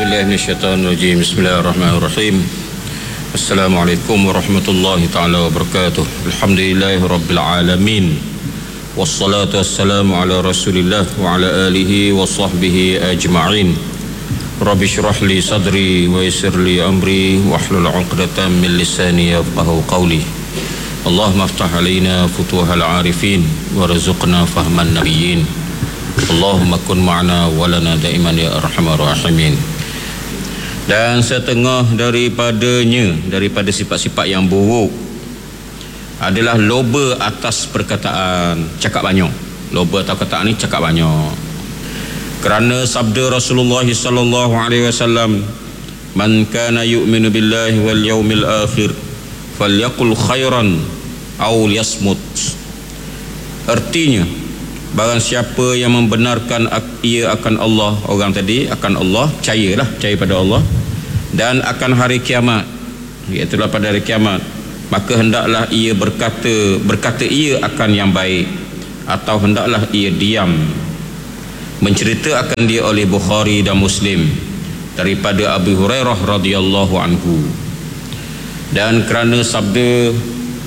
billahi minasyaitonir rajim. Bismillahirrahmanirrahim. Assalamualaikum warahmatullahi taala wabarakatuh. Alhamdulillahirabbil alamin. Wassalatu wassalamu ala Rasulillah wa ala alihi wa sahbihi ajma'in. Rabbi shrah li sadri wa yassir li amri wahlul 'uqdatam min lisani yafqahu qawli. Allahumma iftah alaina futuhal 'arifin warzuqna fahman nabiyyin. Allahumma kun ma'ana walana daiman ya arhamar rahimin. Dan setengah daripada sifat-sifat yang buruk adalah loba atas perkataan, cakap banyak. Loba atas perkataan ni cakap banyak. Kerana sabda Rasulullah sallallahu alaihi wasallam, "Man kana yu'minu billahi wal yaumil akhir falyaqul khairan aw liyasmut." Artinya, barang siapa yang membenarkan ia akan Allah, orang tadi akan Allah, percaya pada Allah dan akan hari kiamat, iaitu pada hari kiamat, maka hendaklah ia berkata ia akan yang baik, atau hendaklah ia diam. Menceritakan dia oleh Bukhari dan Muslim daripada Abu Hurairah radhiyallahu anhu. Dan kerana sabda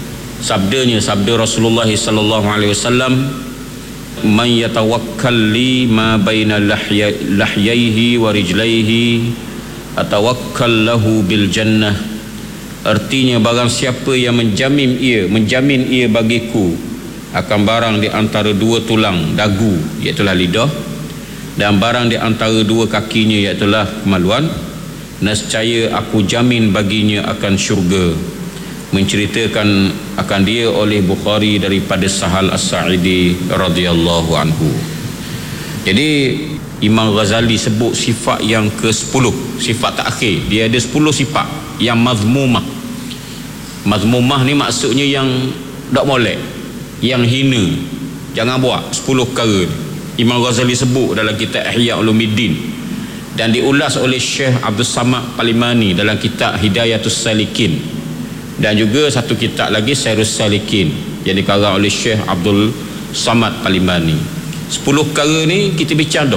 Rasulullah sallallahu alaihi wasallam, "Man yatawakkal li ma baina lahyaihi wa rijlaihi atawakkal lahu bil jannah." Artinya, barang siapa yang menjamin ia bagiku akan barang di antara dua tulang dagu, iaitu lidah, dan barang di antara dua kakinya, iaitu kemaluan, nescaya aku jamin baginya akan syurga. Menceritakan akan dia oleh Bukhari daripada Sahal As-Sa'idi radhiyallahu anhu. Jadi Imam Ghazali sebut sifat yang ke-10, sifat terakhir. Dia ada 10 sifat yang mazmumah. Mazmumah ni maksudnya yang tak molek, yang hina, jangan buat. 10 perkara ni Imam Ghazali sebut dalam kitab Ihya Ulumuddin, dan diulas oleh Syekh Abdul Samad Palimani dalam kitab Hidayatus Salikin, dan juga satu kitab lagi Syairus Salikin yang dikarang oleh Syekh Abdul Samad Palimani. 10 perkara ni kita bincang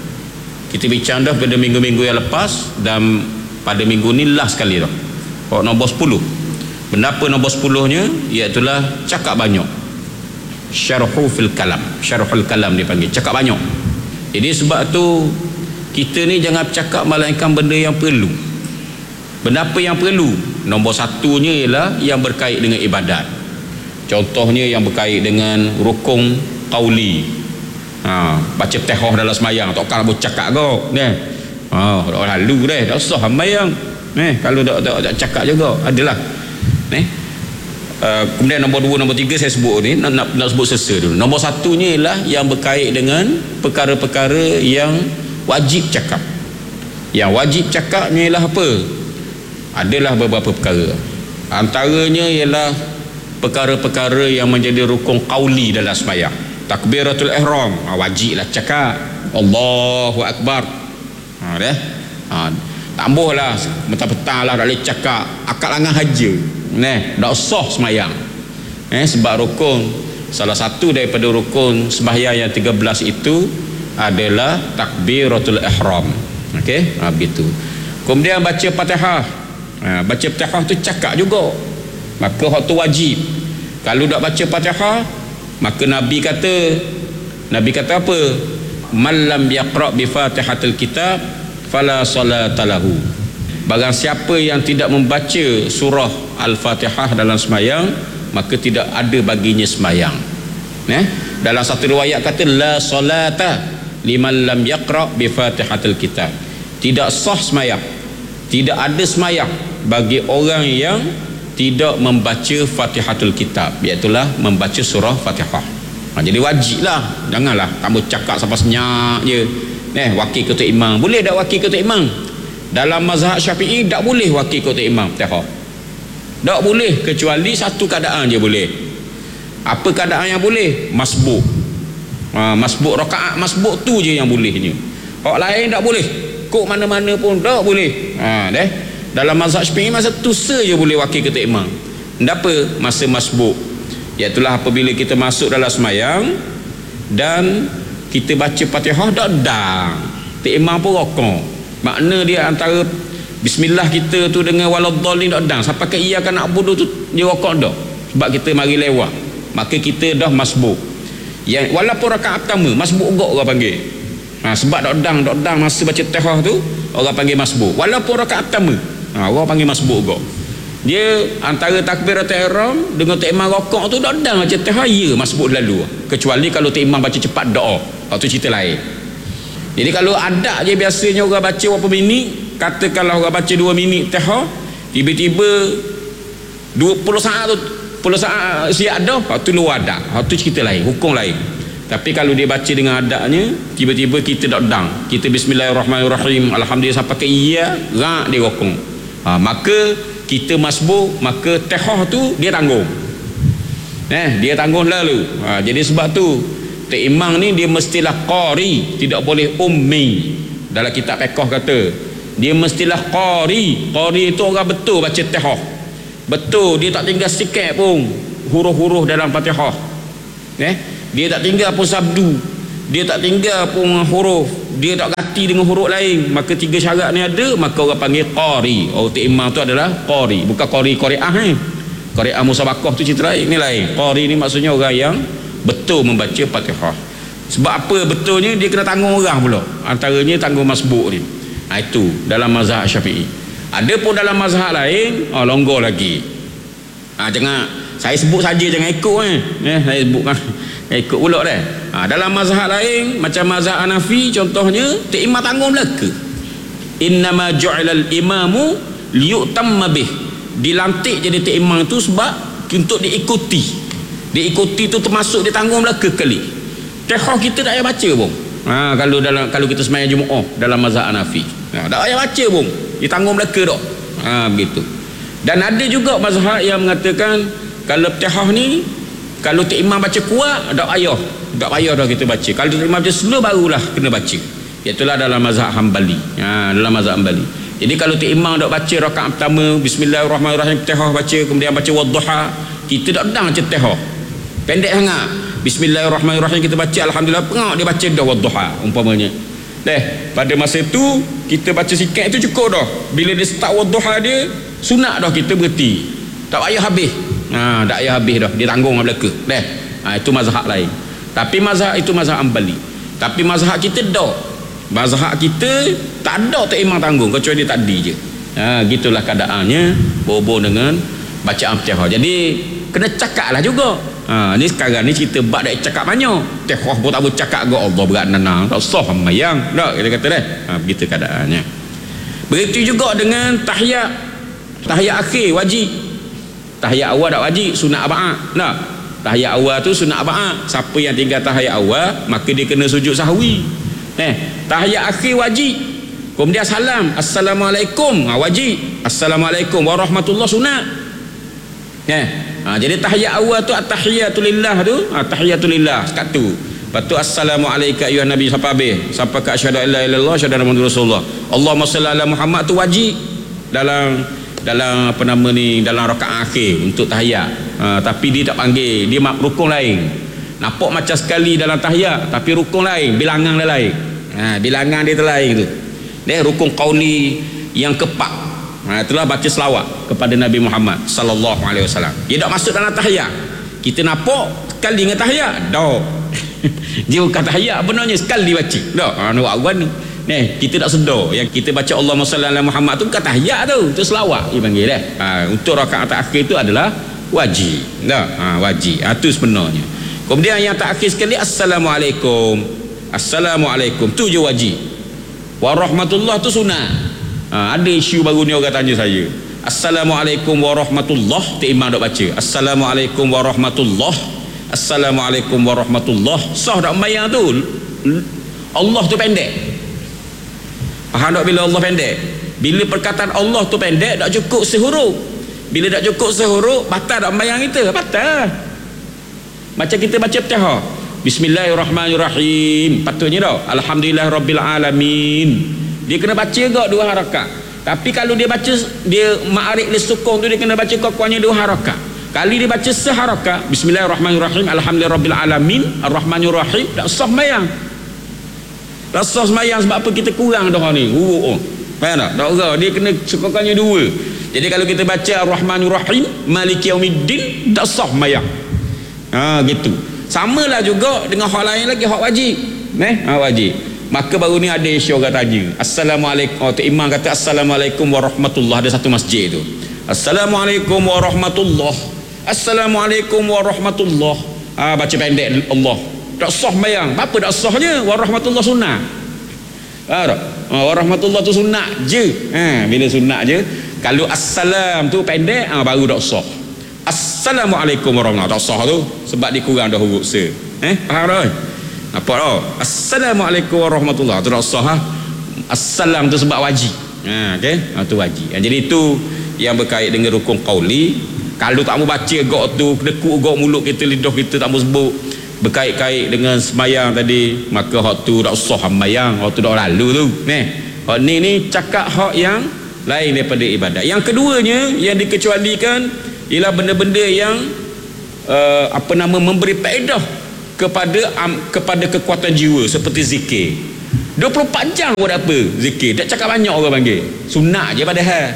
dah pada minggu-minggu yang lepas, dan pada minggu ni last sekali dah. Nombor 10. Kenapa nombor 10-nya? Iaitulah cakap banyak. Syarhul kalam dipanggil, cakap banyak. Jadi sebab tu kita ni jangan bercakap melainkan benda yang perlu. Benda apa yang perlu? Nombor 1-nya ialah yang berkait dengan ibadat. Contohnya yang berkait dengan rukun qauli. Baca Fatihah dalam sembahyang, tak kala bercakap kau dah. Lalu dah, tak usah sembahyang. Kalau tak cakap juga adalah. Kemudian nombor 2, nombor 3 saya sebut ni, nak sebut sesa dulu. Nombor 1-nya ialah yang berkait dengan perkara-perkara yang wajib cakap. Yang wajib cakapnya ialah apa? Adalah beberapa perkara. Antaranya ialah perkara-perkara yang menjadi rukun qauli dalam sembahyang. Takbiratul ihram, wajiblah cakap Allahu Akbar. Tambahlah petang-petang tak boleh cakap akal angan haja. Tak sah sembahyang. Sebab rukun, salah satu daripada rukun sembahyang yang 13 itu adalah takbiratul ihram. Begitu. Kemudian baca Fatihah. Baca Fatihah tu cakap juga, maka hak tu wajib. Kalau tak baca Fatihah, maka Nabi kata apa? Man lam yaqra bi Fatihatil kitab fala salata lahu. Barang siapa yang tidak membaca surah Al-Fatihah dalam sembahyang, maka tidak ada baginya sembahyang. Dalam satu riwayat kata la salata liman lam yaqra bi Fatihatil kitab. Tidak sah sembahyang, tidak ada sembahyang bagi orang yang tidak membaca Fatihatul Kitab, iaitulah membaca surah Fatihah. Jadi wajiblah, janganlah kamu cakap sampai senyak je. Wakil ketua imam, boleh tak wakil ketua imam? Dalam mazhab Syafi'i tak boleh wakil ketua imam Fatihah. Tak boleh, kecuali satu keadaan je boleh. Apa keadaan yang boleh? Masbuk. Masbuk rakaat, masbuk tu je yang bolehnya. Hak lain tak boleh. Kok mana-mana pun tak boleh. Dalam mazhab Syafi'i masa tu saja boleh wakil ketua imam. Kenapa? Masa masbuk. Iaitulah apabila kita masuk dalam sembahyang dan kita baca Fatihah dak dang. Tok imam pun rokok. Makna dia antara bismillah kita tu dengan waladdallin tak dang. Sampai ke iyyaka na'budu tu dia rokok dah. Sebab kita mari lewat. Maka kita dah masbuk. Yang walaupun rakaat pertama masbuk gok orang panggil. Sebab tak dang masa baca tahiyat tu orang panggil masbuk. Walaupun rakaat pertama, orang panggil masbuk gok. Dia antara takbiratul ihram dengan tok imam rokok tu tak dang baca tahiyat, ya masbuk lalu. Kecuali kalau tok imam baca cepat doa. Tu cerita lain. Jadi kalau ada je biasanya orang baca berapa minit, katakanlah orang baca 2 minit tahiyat, tiba-tiba 20 saat tu 10 saat siap dah, tu luar adat. Tu cerita lain, hukum lain. Tapi kalau dia baca dengan adaknya, tiba-tiba kita tak dang, kita bismillahirrahmanirrahim, alhamdulillah sampai ke iya, rak dia rokok. Maka kita masbuk, maka tahiyat tu dia tanggung. Dia tanggung lalu. Jadi sebab tu tok imam ni dia mestilah qari, tidak boleh ummi. Dalam kitab fiqh kata dia mestilah qari. Qari itu orang betul baca tahiyat, betul, dia tak tinggal sikit pun huruf-huruf dalam Fatihah. Dia tak tinggal pun sabdu, dia tak tinggal pun huruf, dia tak ganti dengan huruf lain. Maka 3 syarat ni ada, maka orang panggil qari. Orang tok imam tu adalah qari, bukan qari'ah qari'ah musabaqah tu cerita lain, ni lain. Qari ni maksudnya orang yang betul membaca Fatihah. Sebab apa betulnya? Dia kena tanggung orang pula, antaranya tanggung masbuk ni. Itu dalam mazhab Syafi'i. Ada pun dalam mazhab lain longgar lagi. Jangan saya sebut saja, jangan ikut saya sebut kan ikut pula dah. Dalam mazhab lain macam mazhab Hanafi contohnya, tok imam tanggung belaka. Innama ju'ilal imamu liyutamma bih. Dilantik jadi tok imam tu sebab untuk diikuti. Diikuti tu termasuk dia tanggung belaka kali. Tahiyat kita tak payah baca pun. Kalau kita sembahyang Jumaat dalam mazhab Hanafi, tak payah baca pun, dia tanggung belaka dak. Begitu. Dan ada juga mazhab yang mengatakan kalau tahiyat ni, kalau tok imam baca kuat tak payah dah kita baca. Kalau tok imam baca slow barulah kena baca. Itulah dalam mazhab Hambali. Dalam mazhab Hambali. Jadi kalau tok imam dak baca rakaat pertama bismillahirrahmanirrahim tahiyat baca, kemudian baca wadduha, kita tak dang baca tahiyat pendek sangat. Bismillahirrahmanirrahim kita baca, alhamdulillah pengak dia baca dah wadduha umpamanya. Pada masa tu kita baca sikit tu cukup dah. Bila dia start wadduha dia sunat dah, kita berhenti. Tak payah habis. Tak payah habis dah, dia tanggung belaka. Itu mazhab lain. Tapi mazhab itu mazhab Hambali. Tapi mazhab kita dak. Mazhab kita tak ada tok imam tanggung kecuali dia tadi je. Gitulah keadaannya berhubung dengan bacaan Fatihah. Jadi kena cakaplah juga. Ni sekarang ni cerita bab dak cakap banyak. Tahiyat pun tak boleh cakap ke Allah berat nanang. Tak sah sembahyang. Tak kita kata begitu keadaannya. Begitu juga dengan tahiyat. Tahiyat akhir wajib. Tahiyat awal tak wajib, sunat arba'ah. Tahiyat awal tu sunat arba'ah. Siapa yang tinggal tahiyat awal maka dia kena sujud sahwi. Tahiyat akhir wajib. Kemudian salam, assalamualaikum wajib. Assalamualaikum warahmatullahi sunat. Jadi tahiyat awal tu at-tahiyatulillah tu, tahiyatulillah sekat tu. Lepas tu assalamualaikum ayuhan nabi sampai habis, sampai ke asyhadu an la ilaha illallah asyhadu anna muhammadar rasulullah. Allahumma shalli ala Muhammad tu wajib dalam apa nama ni, dalam rakaat akhir untuk tahiyat. Tapi dia tak panggil, dia rukun lain. Nampak macam sekali dalam tahiyat tapi rukun lain, bilangan dia lain. Bilangan dia lain tu. Dia rukun qauli yang keempat. Itulah baca selawat kepada Nabi Muhammad sallallahu alaihi wasallam. Dia tak masuk dalam tahiyat. Kita nampak sekali dengan tahiyat. Dak. Dia bukan tahiyat benarnya, sekali baca. Dak. Nak buat ni. Kita tak sedar yang kita baca Allahumma salli ala Muhammad tu bukan tahiyat tu, itu selawat dia panggil untuk rakaat akhir tu adalah wajib. Wajib. Itu sebenarnya. Kemudian yang terakhir sekali assalamualaikum. Assalamualaikum tu je wajib. Warahmatullah tu sunat. Ada isu baru ni orang tanya saya, assalamualaikum warahmatullah, tok imam tak baca assalamualaikum warahmatullah, assalamualaikum warahmatullah, sah tak sembahyang tu? Allah tu pendek. Faham tak bila Allah pendek? Bila perkataan Allah tu pendek tak cukup sehuruf. Bila tak cukup sehuruf batal tak sembahyang kita? Batal. Macam kita baca Fatihah, bismillahirrahmanirrahim, patutnya tak alhamdulillah rabbil alamin, dia kena baca gak 2 harakat. Tapi kalau dia baca, dia ma'arif li sukun tu dia kena baca kuat-kuatnya 2 harakat. Kali dia baca seharakat, bismillahirrahmanirrahim alhamdulillahirabbil alamin arrahmanirrahim, tak sah sembahyang. Tak sah sembahyang sebab apa? Kita kurang dah ni. Faham tak? Tak urang, dia kena sekokannya dua. Jadi kalau kita baca Ar-Rahmanur Rahim, Maliki Yaumiddin, tak sah mayang. Gitu. Samalah juga dengan hak lain lagi, hak wajib. Hak wajib. Maka baru ni ada isu orang tanya, Assalamualaikum, imam kata Assalamualaikum warahmatullahi, ada satu masjid tu. Assalamualaikum warahmatullahi. Assalamualaikum warahmatullahi. Baca pendek Allah. Tak sah mayang. Apa tak sahnya? Warahmatullah sunnah. Warahmatullah tu sunat je. Bila sunat je. Kalau assalam tu pendek, baru tak sah. Assalamualaikum warahmatullahi, tak sah tu sebab dia kurang dah huruf se. Faham tak? Apa dah? Assalamualaikum warahmatullahi, tu tak sah. Assalam tu sebab wajib. Okey, tu wajib. Jadi itu yang berkait dengan rukun qauli. Kalau tak mau baca gak tu, dekuk gak mulut kita, lidah kita tak mau sebut berkait-kait dengan semayang tadi, maka hak tu tak sah semayang, hak tu dah lalu tu. Hak ni cakap hak yang lain daripada ibadat. Yang keduanya yang dikecualikan ialah benda-benda yang memberi faedah kepada kekuatan jiwa, seperti zikir. 24 jam buat apa? Zikir. Tak cakap banyak orang panggil. Sunat je padahal.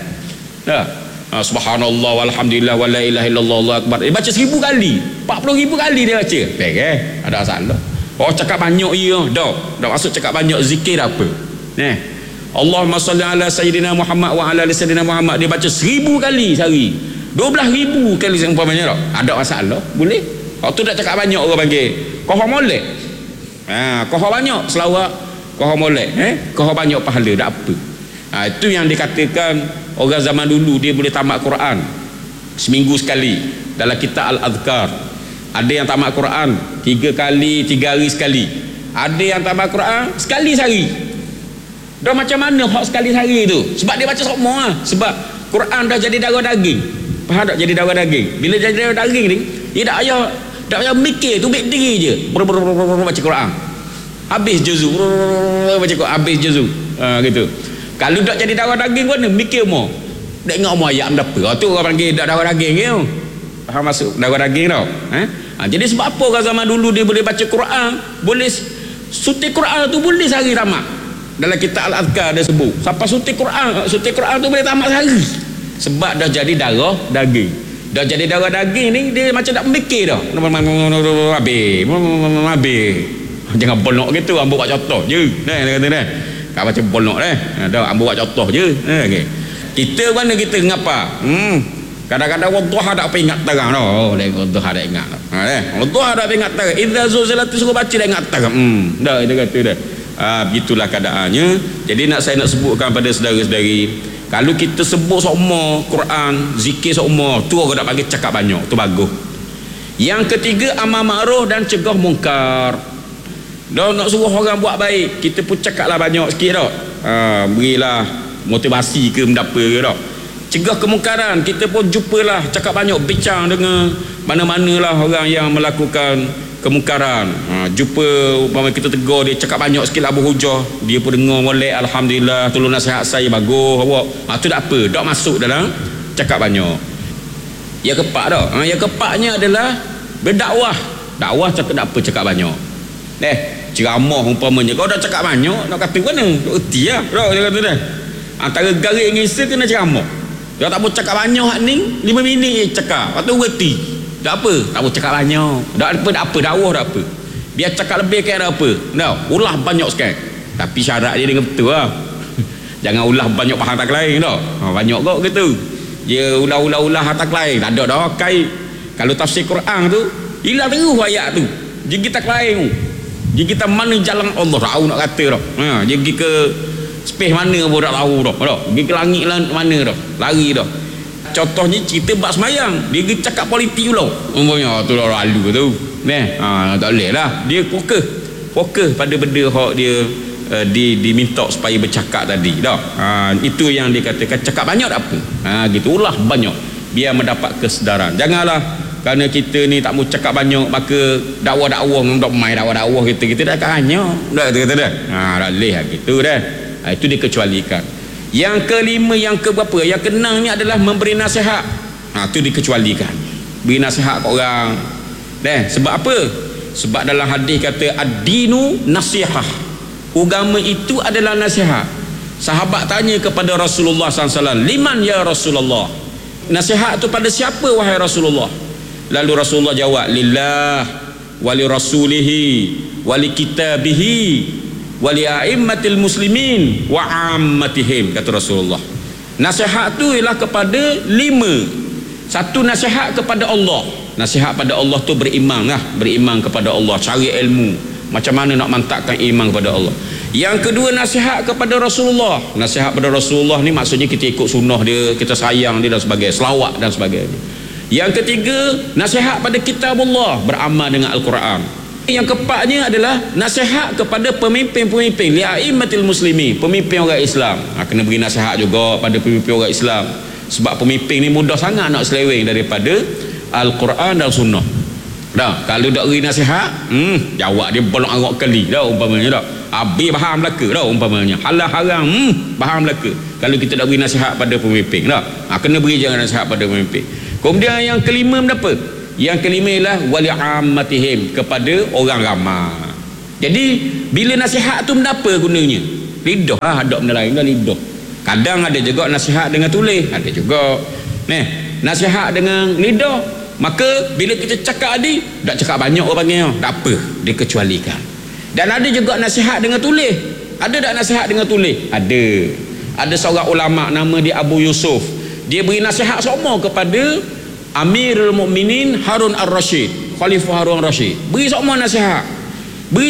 Subhanallah walhamdulillah wala ilaha illallah Allahu akbar. Dia baca 1000 kali, 40,000 kali dia baca. Ada masalah. Cakap banyak dah maksud cakap banyak zikir apa? Allahumma salli ala sayyidina Muhammad wa ala ali sayyidina Muhammad, dia baca 1000 kali sehari. 12,000 kali seumpamanya dah. Ada masalah? Boleh. Tu tak cakap banyak orang panggil. Kau molek. Kau banyak selawat, kau molek. Kau banyak pahala, tak apa. Itu yang dikatakan orang zaman dulu dia boleh tamat Quran seminggu sekali dalam kitab Al-Adhkar. Ada yang tamat Quran 3 kali, 3 hari sekali. Ada yang tamat Quran sekali sehari. Dah macam mana hak sekali sehari tu? Sebab dia baca semua. Sebab Quran dah jadi darah daging. Faham tak? Jadi darah daging. Bila jadi darah daging ni, dia tak payah mikir, tu baik diri je. Baca Quran. Habis juzuk. Baca Quran habis juzuk. Gitu. Kalau tak jadi darah daging mana mikir mau. Tak ingat mau ayat apa. Tu orang panggil darah daging ke. Faham masuk darah daging tau. Jadi sebab apa orang zaman dulu dia boleh baca Quran, boleh suntik Quran tu boleh sehari tamat. Dalam kitab Al-Adhkar dia sebut. Sampai suntik Quran tu boleh tamat sehari. Sebab dah jadi darah daging. Dah jadi darah daging ni dia macam tak mikir dah. Habis. Jangan bolok gitu, ambil buat contoh je. Dia kata kau baca bolok dah ambil buat contoh je. Kita mana kita ngapa? Kadang-kadang wadduha tak apa ingat terang dah. Wadduha tak ingat dah. Wadduha tak ingat terang. Idza zulzilatis suruh baca dah ingat terang. Dah dia kata dah. Begitulah keadaannya. Jadi saya nak sebutkan pada saudara-saudari, kalau kita sebut semua Quran, zikir semua, tu orang nak panggil cakap banyak, tu bagus. Yang ketiga, amar ma'ruf dan cegah mungkar. Dah nak suruh orang buat baik, kita pun cakaplah banyak sikit dah. Berilah motivasi ke benda apa ke dah. Cegah kemungkaran, kita pun jumpalah, cakap banyak, bincang dengan mana-manalah orang yang melakukan kemungkaran. Jumpa umpama kita tegur dia, cakap banyak sikit lah berhujah, dia pun dengar molek, alhamdulillah, tolong nasihat saya bagus awak. Tu tak apa, tak masuk dalam cakap banyak. Yang keempat dah. Yang keempatnya adalah berdakwah. Dakwah cakap tak apa, cakap banyak. Ceramah umpamanya, kau dah cakap banyak, nak kata mana? Tak erti lah. Dia kata dah. Antara garik ngisa kena ceramah. Dia tak boleh cakap banyak ni, 5 minit je cakap. Lepas tu erti. Tak apa, tak boleh cakap banyak. Tak apa, dakwah tak apa. Biar cakap lebih kan tak apa. Ulah banyak sikit. Tapi syarat dia dengan betul lah. Jangan ulah banyak pahang tak lain dah. Banyak kok gitu. Dia ulah tak lain. Tak ada dah kait. Kalau tafsir Quran tu, hilang terus ayat tu. Jadi kita lain tu. Jadi kita mana jalan Allah tahu nak kata dah. Dia pergi ke space mana pun tak tahu dah. Pergi ke langit mana dah. Lari dah. Contohnya cerita bab semayang, dia cakap politik pula. Umpamanya tu dah lalu tu. Tak boleh lah. Dia fokus pada benda hak dia diminta supaya bercakap tadi dah. Itu yang dikatakan cakap banyak tak apa. Gitulah banyak biar mendapat kesedaran. Janganlah kerana kita ni tak mau cakap banyak maka dakwah-dakwah untuk main dakwah-dakwah kita dah hanya dah kata dah. Tak boleh lah gitu dah. Itu dikecualikan. Yang kelima, yang keberapa, yang keenam ni adalah memberi nasihat. Itu dikecualikan. Beri nasihat kat orang. Sebab apa? Sebab dalam hadis kata ad-dinu nasihah. Agama itu adalah nasihat. Sahabat tanya kepada Rasulullah SAW, liman ya Rasulullah, nasihat tu pada siapa wahai Rasulullah? Lalu Rasulullah jawab, lillah wali rasulihi wali kitabihi wali a'immatil muslimin wa ammatihim, kata Rasulullah. Nasihat tu ialah kepada 5. Satu, nasihat kepada Allah. Nasihat pada Allah tu beriman lah, beriman kepada Allah, cari ilmu macam mana nak mantapkan iman kepada Allah. Yang kedua, nasihat kepada Rasulullah. Nasihat pada Rasulullah ni maksudnya kita ikut sunnah dia, kita sayang dia dan sebagainya, selawat dan sebagainya. Yang ketiga, nasihat pada kitabullah, beramal dengan Al-Quran. Yang keempatnya adalah nasihat kepada pemimpin-pemimpin, li'a'immatil muslimin, pemimpin orang Islam. Kena beri nasihat juga pada pemimpin orang Islam, sebab pemimpin ni mudah sangat nak seleweng daripada Al-Quran dan sunnah. Dah, kalau tak beri nasihat, jawab dia bolak arak kali dah umpamanya dah. Habis bahan Melaka dah umpamanya. Halal haram, bahan Melaka. Kalau kita tak beri nasihat pada pemimpin dah. Kena beri jangan nasihat pada pemimpin. Kemudian yang kelima apa? Yang kelima ialah wali ammatihim, kepada orang ramai. Jadi bila nasihat tu apa gunanya? Lidah lah, ada benda lain dah lidah. Kadang ada juga nasihat dengan tulis, ada juga. Nasihat dengan lidah. Maka bila kita cakap tadi, tak cakap banyak orang panggil, tak apa, dikecualikan. Dan ada juga nasihat dengan tulis. Ada tak nasihat dengan tulis? Ada. Ada seorang ulama nama dia Abu Yusuf. Dia beri nasihat semua kepada Amirul Mukminin Harun Ar-Rasyid, Khalifah Harun Ar-Rasyid. Beri semua nasihat.